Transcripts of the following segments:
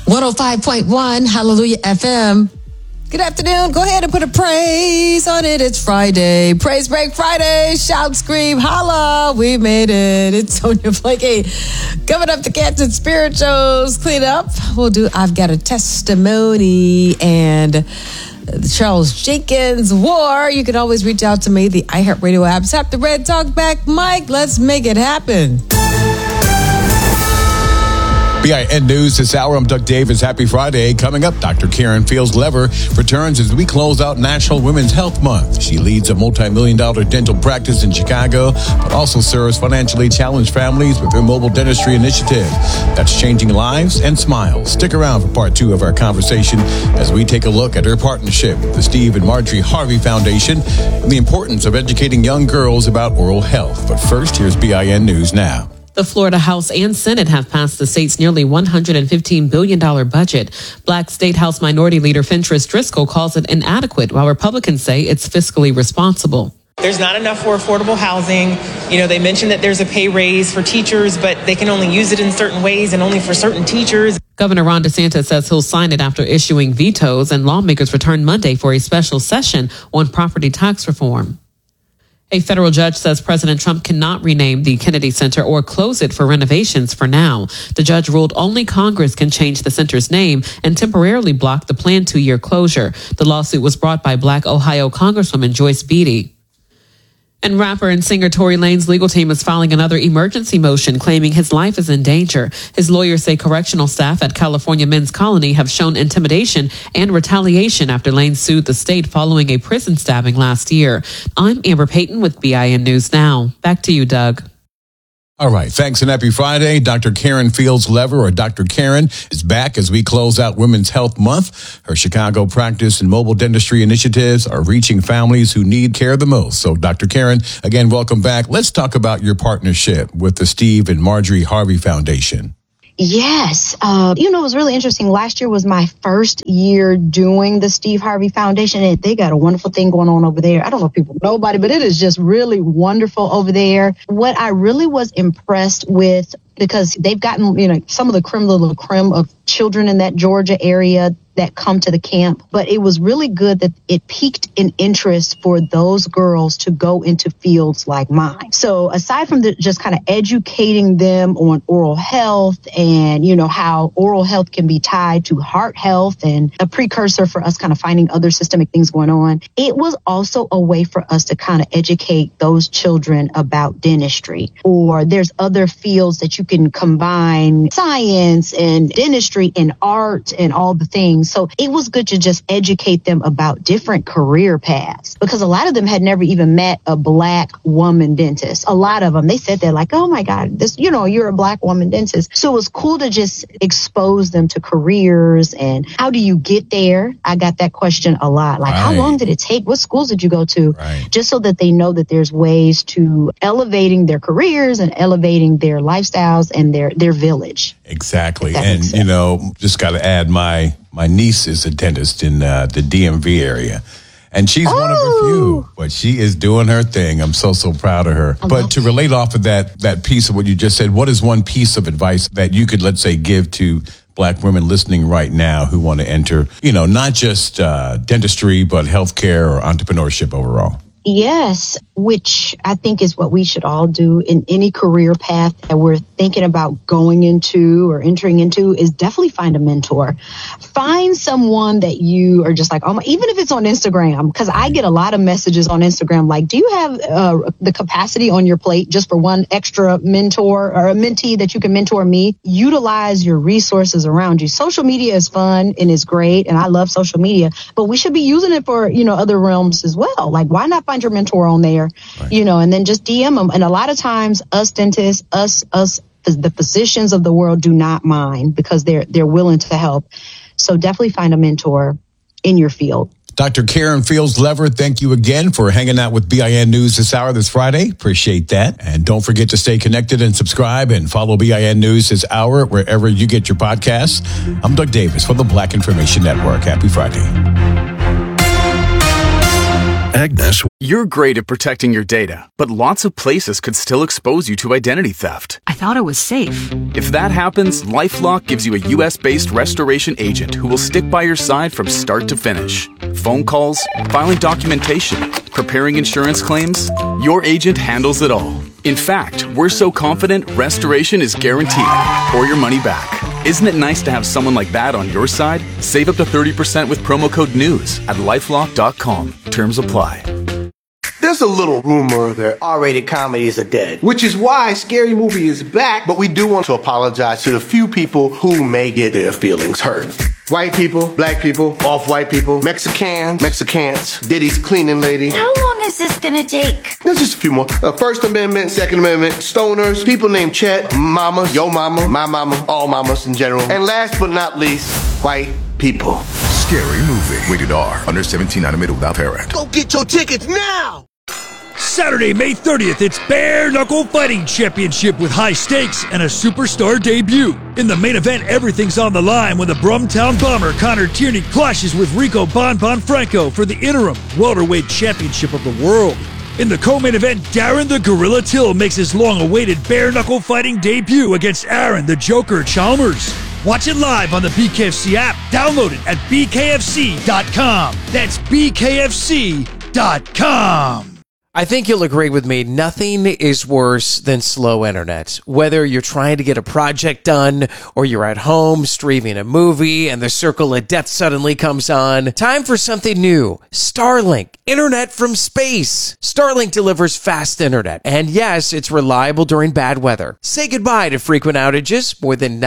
105.1 Hallelujah FM. Good afternoon. Go ahead and put a praise on it. It's Friday. Praise Break Friday. Shout, scream, holla. We made it. It's Sonia Blakey. Coming up, the Canton Spirituals clean up. We'll do I've Got a Testimony and Charles Jenkins War. You can always reach out to me. The iHeartRadio app. Tap the red talk back mic. Let's make it happen. BIN News this hour. I'm Doug Davis. Happy Friday. Coming up, Dr. Karen Fields Lever returns as we close out National Women's Health Month. She leads a multi-million-dollar dental practice in Chicago, but also serves financially challenged families with her mobile dentistry initiative that's changing lives and smiles. Stick around for part 2 of our conversation as we take a look at her partnership with the Steve and Marjorie Harvey Foundation and the importance of educating young girls about oral health. But first, here's BIN News now. The Florida House and Senate have passed the state's nearly $115 billion budget. Black State House Minority Leader Fentress Driscoll calls it inadequate, while Republicans say it's fiscally responsible. There's not enough for affordable housing. They mentioned that there's a pay raise for teachers, but they can only use it in certain ways and only for certain teachers. Governor Ron DeSantis says he'll sign it after issuing vetoes, and lawmakers return Monday for a special session on property tax reform. A federal judge says President Trump cannot rename the Kennedy Center or close it for renovations for now. The judge ruled only Congress can change the center's name and temporarily block the planned 2-year closure. The lawsuit was brought by Black Ohio Congresswoman Joyce Beatty. And rapper and singer Tory Lanez legal team is filing another emergency motion claiming his life is in danger. His lawyers say correctional staff at California Men's Colony have shown intimidation and retaliation after Lanez sued the state following a prison stabbing last year. I'm Amber Payton with BIN News Now. Back to you, Doug. All right. Thanks and happy Friday. Dr. Karen Fields Lever, or Dr. Karen, is back as we close out Women's Health Month. Her Chicago practice and mobile dentistry initiatives are reaching families who need care the most. So, Dr. Karen, again, welcome back. Let's talk about your partnership with the Steve and Marjorie Harvey Foundation. Yes. It was really interesting. Last year was my first year doing the Steve Harvey Foundation, and they got a wonderful thing going on over there. I don't know if people know about it, but it is just really wonderful over there. What I really was impressed with, because they've gotten, some of the creme de la creme of children in that Georgia area that come to the camp. But it was really good that it piqued an interest for those girls to go into fields like mine. So aside from just kind of educating them on oral health and, how oral health can be tied to heart health and a precursor for us kind of finding other systemic things going on, it was also a way for us to kind of educate those children about dentistry. Or there's other fields that you can combine science and dentistry and art and all the things. So it was good to just educate them about different career paths, because a lot of them had never even met a Black woman dentist. A lot of them, they said that like, oh my God, this, you're a Black woman dentist. So it was cool to just expose them to careers and how do you get there? I got that question a lot. Like, How long did it take? What schools did you go to? Right. Just so that they know that there's ways to elevating their careers and elevating their lifestyles and their village. Exactly. And, just got to add my niece is a dentist in the DMV area. And she's one of a few, but she is doing her thing. I'm so proud of her. But to relate off of that piece of what you just said, what is one piece of advice that you could, let's say, give to Black women listening right now who want to enter, not just dentistry, but healthcare or entrepreneurship overall? Yes, which I think is what we should all do in any career path that we're thinking about going into or entering into, is definitely find a mentor. Find someone that you are just like, even if it's on Instagram, because I get a lot of messages on Instagram like, do you have the capacity on your plate just for one extra mentor or a mentee that you can mentor me? Utilize your resources around you. Social media is fun and is great, and I love social media, but we should be using it for, other realms as well. Like, why not find your mentor on there, right. And then just DM them. And a lot of times us dentists, the physicians of the world do not mind, because they're willing to help. So definitely find a mentor in your field. Dr. Karen Fields Lever, thank you again for hanging out with BIN News this hour, this Friday. Appreciate that. And don't forget to stay connected and subscribe and follow BIN News this hour wherever you get your podcasts. I'm Doug Davis for the Black Information Network. Happy Friday. Agnes. You're great at protecting your data, but lots of places could still expose you to identity theft. I thought it was safe. If that happens, LifeLock gives you a U.S.-based restoration agent who will stick by your side from start to finish. Phone calls, filing documentation, preparing insurance claims, your agent handles it all. In fact, we're so confident restoration is guaranteed or your money back. Isn't it nice to have someone like that on your side? Save up to 30% with promo code NEWS at LifeLock.com. Terms apply. There's a little rumor that R-rated comedies are dead, which is why Scary Movie is back, but we do want to apologize to the few people who may get their feelings hurt. White people, black people, off-white people, Mexicans, Diddy's cleaning lady. How long is this gonna take? There's just a few more. First Amendment, Second Amendment, stoners, people named Chet, mama, yo mama, my mama, all mamas in general. And last but not least, white people. Scary Movie. Rated R. Under 17, not admitted without parent. Go get your tickets now! Saturday, May 30th, it's Bare Knuckle Fighting Championship with high stakes and a superstar debut. In the main event, everything's on the line when the Brumtown Bomber Connor Tierney clashes with Rico Bon Franco for the interim welterweight championship of the world. In the co-main event, Darren the Gorilla Till makes his long-awaited Bare Knuckle Fighting debut against Aaron the Joker Chalmers. Watch it live on the BKFC app. Download it at bkfc.com. That's bkfc.com. I think you'll agree with me, nothing is worse than slow internet. Whether you're trying to get a project done or you're at home streaming a movie and the circle of death suddenly comes on, time for something new. Starlink, internet from space. Starlink delivers fast internet, and yes, it's reliable during bad weather. Say goodbye to frequent outages, more than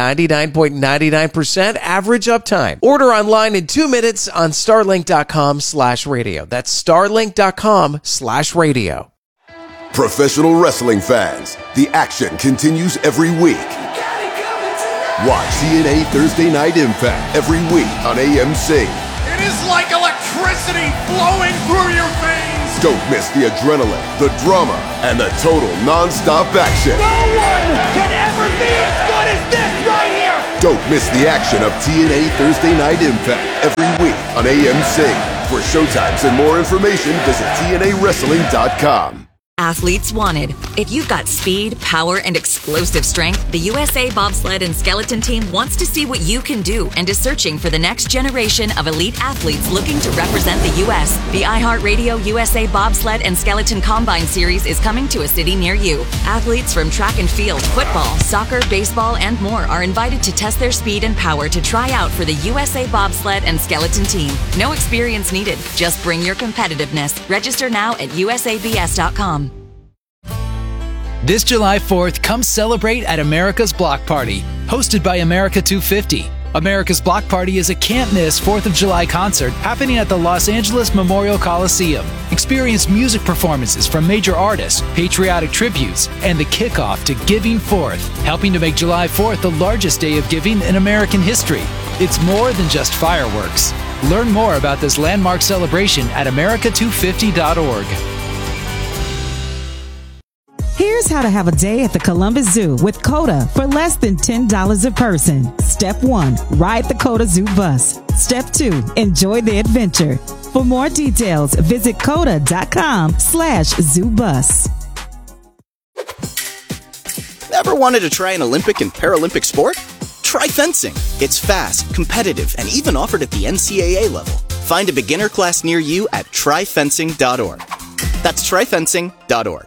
99.99% average uptime. Order online in 2 minutes on starlink.com/radio. That's starlink.com/radio. Professional wrestling fans, the action continues every week. Watch TNA Thursday Night Impact every week on AMC. It is like electricity flowing through your veins. Don't miss the adrenaline, the drama, and the total non-stop action. No one can ever be as good as this right here. Don't miss the action of TNA Thursday Night Impact every week on AMC. For showtimes and more information, visit TNAWrestling.com. Athletes wanted. If you've got speed, power, and explosive strength, the USA Bobsled and Skeleton Team wants to see what you can do and is searching for the next generation of elite athletes looking to represent the U.S. The iHeartRadio USA Bobsled and Skeleton Combine Series is coming to a city near you. Athletes from track and field, football, soccer, baseball, and more are invited to test their speed and power to try out for the USA Bobsled and Skeleton Team. No experience needed. Just bring your competitiveness. Register now at usabs.com. This July 4th, come celebrate at America's Block Party, hosted by America 250. America's Block Party is a can't-miss 4th of July concert happening at the Los Angeles Memorial Coliseum. Experience music performances from major artists, patriotic tributes, and the kickoff to Giving Forth, helping to make July 4th the largest day of giving in American history. It's more than just fireworks. Learn more about this landmark celebration at america250.org. Here's how to have a day at the Columbus Zoo with COTA for less than $10 a person. Step 1, ride the COTA Zoo bus. Step 2, enjoy the adventure. For more details, visit COTA.com/zoobus. Ever wanted to try an Olympic and Paralympic sport? Try fencing. It's fast, competitive, and even offered at the NCAA level. Find a beginner class near you at tryfencing.org. That's tryfencing.org.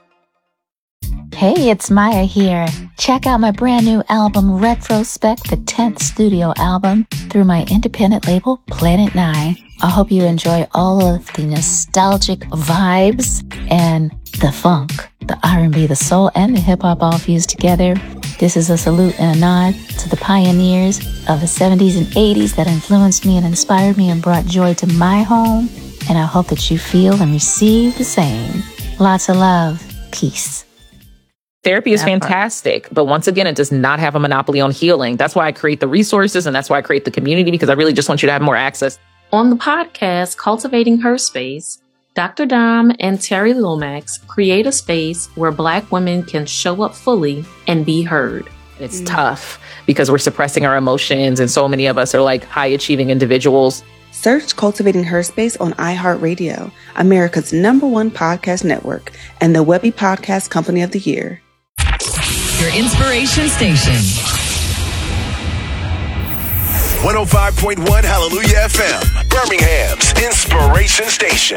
Hey, it's Maya here. Check out my brand new album, Retrospect, the 10th studio album, through my independent label, Planet 9. I hope you enjoy all of the nostalgic vibes and the funk, the R&B, the soul, and the hip-hop all fused together. This is a salute and a nod to the pioneers of the 70s and 80s that influenced me and inspired me and brought joy to my home. And I hope that you feel and receive the same. Lots of love. Peace. Therapy is fantastic, but once again, it does not have a monopoly on healing. That's why I create the resources and that's why I create the community, because I really just want you to have more access. On the podcast, Cultivating Her Space, Dr. Dom and Terry Lomax create a space where Black women can show up fully and be heard. It's tough because we're suppressing our emotions, and so many of us are like high achieving individuals. Search Cultivating Her Space on iHeartRadio, America's #1 podcast network, and the Webby Podcast Company of the Year. Your inspiration station. 105.1 Hallelujah FM, Birmingham's inspiration station.